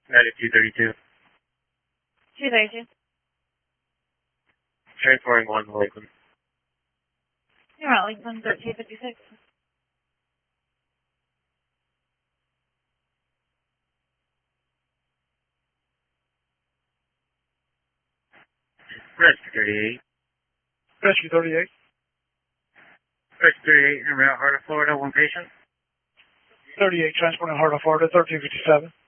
9232. 232. Transporting 1 to Lakeland. You're at Lakeland, 1356. Rescue 38. Rescue 38. Rescue 38, en route, Heart of Florida, 1 patient. 38, transporting Heart of Florida, 1357.